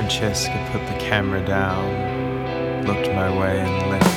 Francesca put the camera down, looked my way and left